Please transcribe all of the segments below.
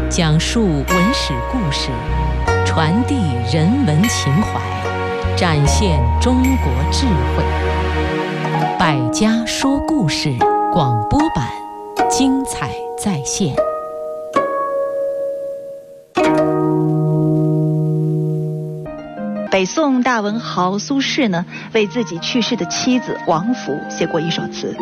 讲述文史故事，传递人文情怀，展现中国智慧。百家说故事广播版，精彩再现。 北宋大文豪苏轼呢，为自己去世的妻子王弗写过一首词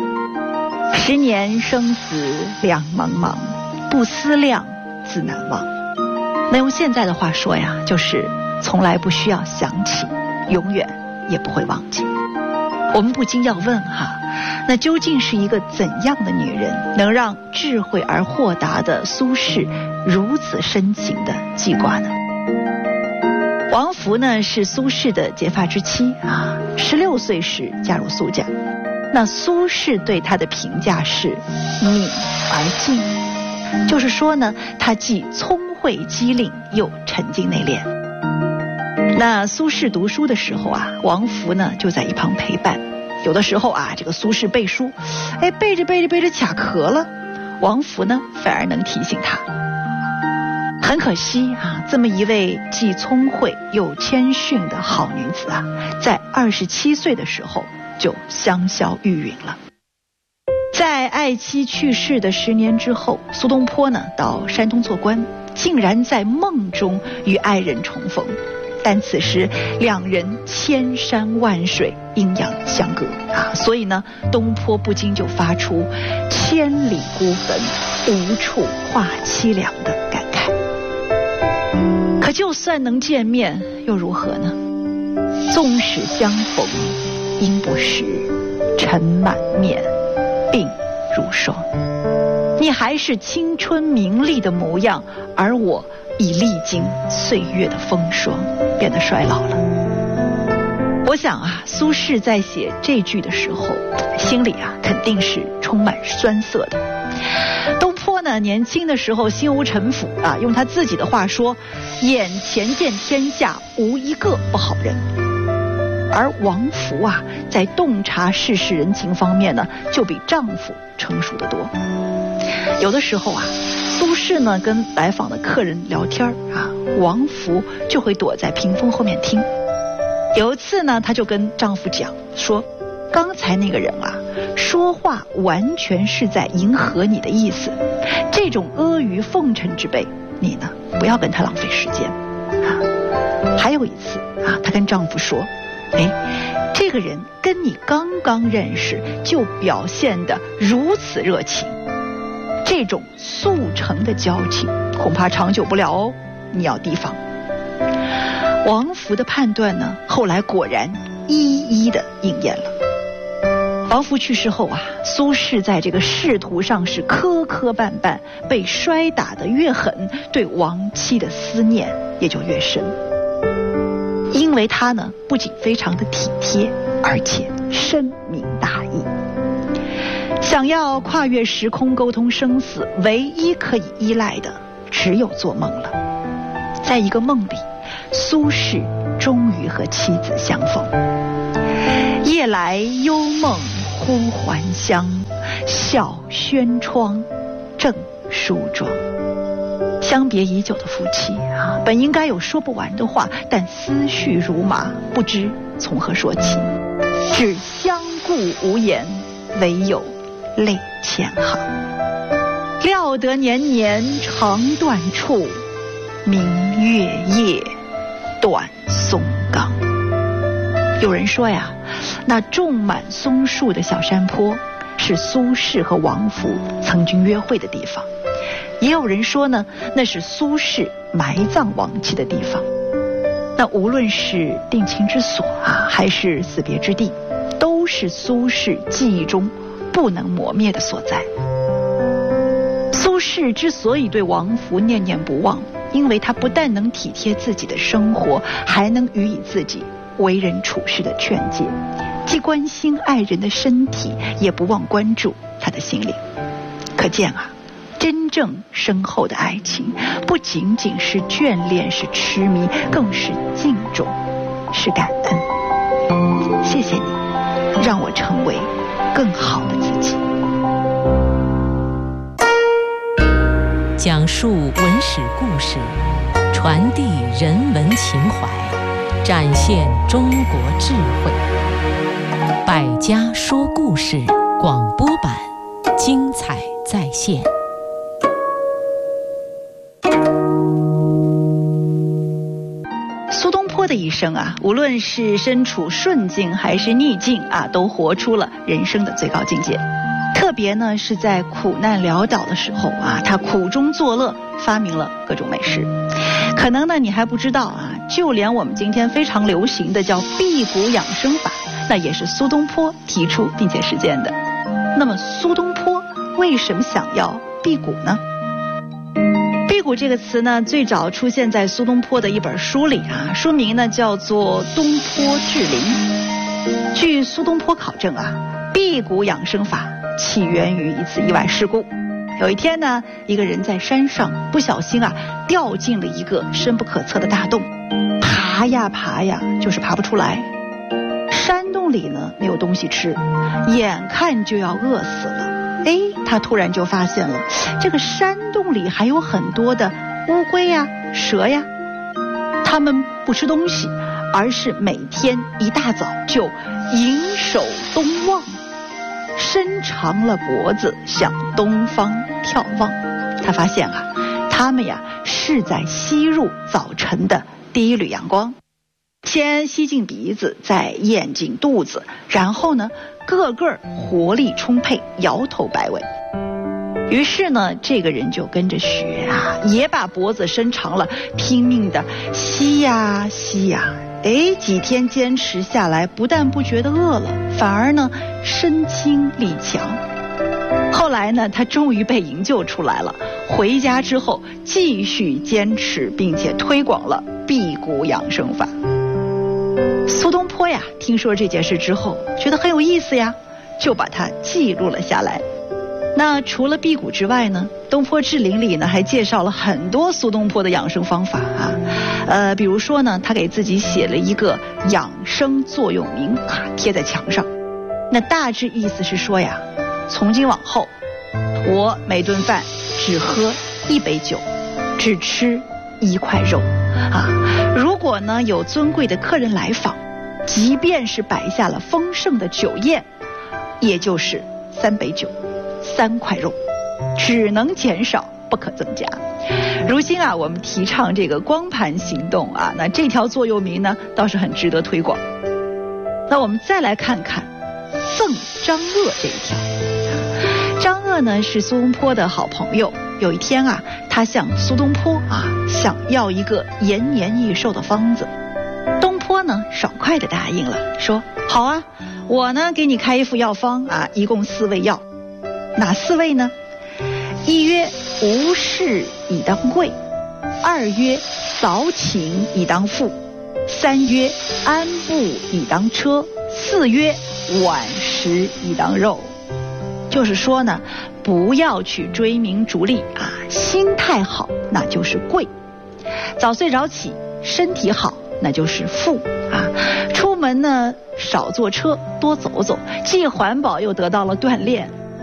：10年生死两茫茫，不思量，自难忘。那用现在的话说呀，就是从来不需要想起，永远也不会忘记。我们不禁要问哈，那究竟是一个怎样的女人，能让智慧而豁达的苏轼如此深情的记挂呢？王弗呢是苏轼的结发之妻啊，16岁时嫁入苏家。那苏轼对她的评价是敏而静，就是说呢，她既聪慧机灵，又沉静内敛。那苏轼读书的时候啊，王弗呢就在一旁陪伴。有的时候啊，这个苏轼背书，背着卡壳了，王弗呢反而能提醒他。很可惜啊，这么一位既聪慧又谦逊的好女子啊，在27岁的时候就香消玉殒了。在爱妻去世的10年之后，苏东坡呢到山东做官，竟然在梦中与爱人重逢，但此时两人千山万水，阴阳相隔啊，所以呢，东坡不禁就发出千里孤坟，无处话凄凉的感慨。可就算能见面又如何呢？纵使相逢应不识，尘满面，鬓如霜。你还是青春明丽的模样，而我已历经岁月的风霜，变得衰老了。我想啊，苏轼在写这句的时候，心里啊肯定是充满酸涩的。东坡呢，年轻的时候心无城府啊，用他自己的话说，眼前见天下无一个不好人。而王弗啊，在洞察世事人情方面呢，就比丈夫成熟得多。有的时候啊，苏轼呢跟来访的客人聊天啊，王弗就会躲在屏风后面听。有一次呢，她就跟丈夫讲说，刚才那个人啊，说话完全是在迎合你的意思，这种阿谀奉承之辈，你呢不要跟他浪费时间啊。还有一次啊，她跟丈夫说，这个人跟你刚刚认识就表现得如此热情，这种速成的交情恐怕长久不了哦，你要提防。王弗的判断呢，后来果然一一的应验了。王弗去世后啊，苏轼在这个仕途上是磕磕绊绊，被摔打得越狠，对亡妻的思念也就越深。因为他呢，不仅非常的体贴，而且深明大义。想要跨越时空沟通生死，唯一可以依赖的只有做梦了。在一个梦里，苏轼终于和妻子相逢。夜来幽梦忽还乡，小轩窗正梳妆。相别已久的夫妻啊，本应该有说不完的话，但思绪如麻，不知从何说起，只相顾无言，唯有泪千行。料得年年肠断处，明月夜，短松冈。有人说呀，那种满松树的小山坡是苏轼和王弗曾经约会的地方，也有人说呢，那是苏轼埋葬亡妻的地方。那无论是定情之所啊，还是死别之地，都是苏轼记忆中不能磨灭的所在。苏轼之所以对王弗念念不忘，因为他不但能体贴自己的生活，还能予以自己为人处事的劝诫，既关心爱人的身体，也不忘关注他的心灵。可见啊，真正深厚的爱情，不仅仅是眷恋，是痴迷，更是敬重，是感恩。谢谢你，让我成为更好的自己。 讲述文史故事，传递人文情怀，展现中国智慧。百家说故事广播版，精彩再现。 苏东坡的一生啊，无论是身处顺境还是逆境啊，都活出了人生的最高境界。特别呢是在苦难潦倒的时候啊，他苦中作乐，发明了各种美食。可能呢你还不知道啊，就连我们今天非常流行的叫辟谷养生法，那也是苏东坡提出并且实践的。那么苏东坡为什么想要辟谷呢？辟谷这个词呢，最早出现在苏东坡的一本书里啊，书名呢叫做《东坡志林》。据苏东坡考证啊，辟谷养生法起源于一次意外事故。有一天呢，一个人在山上不小心啊掉进了一个深不可测的大洞，爬呀爬呀，就是爬不出来。山洞里呢没有东西吃，眼看就要饿死了。他突然就发现了这个山洞里还有很多的乌龟呀、蛇呀，它们不吃东西，而是每天一大早就迎首东望，伸长了脖子向东方眺望。他发现啊，它们呀是在吸入早晨的第一缕阳光，先吸进鼻子，再咽进肚子，然后呢个个活力充沛，摇头摆尾。于是呢，这个人就跟着学啊，也把脖子伸长了，拼命的吸呀吸呀。几天坚持下来，不但不觉得饿了，反而呢身轻力强。后来呢，他终于被营救出来了，回家之后继续坚持，并且推广了辟谷养生法。苏东坡呀，听说这件事之后，觉得很有意思呀，就把它记录了下来。那除了辟谷之外呢，《东坡志林》里呢还介绍了很多苏东坡的养生方法啊。比如说呢，他给自己写了一个养生座右铭啊，贴在墙上。那大致意思是说呀，从今往后，我每顿饭只喝1杯酒，只吃1块肉啊。如果呢有尊贵的客人来访，即便是摆下了丰盛的酒宴，也就是3杯酒，3块肉，只能减少，不可增加。如今啊，我们提倡这个光盘行动啊，那这条座右铭呢，倒是很值得推广。那我们再来看看赠张鄂这一条。张鄂呢是苏东坡的好朋友，有一天啊，他向苏东坡啊想要一个延年益寿的方子。东坡呢爽快地答应了，说好啊，我呢给你开一副药方啊，一共4味药。哪4味呢？一曰无事以当贵，2曰扫寝以当富，3曰安步以当车，4曰晚食以当肉。就是说呢，不要去追名逐利啊，心态好那就是贵，早睡早起身体好那就是富啊。出门呢少坐车，多走走，既环保又得到了锻炼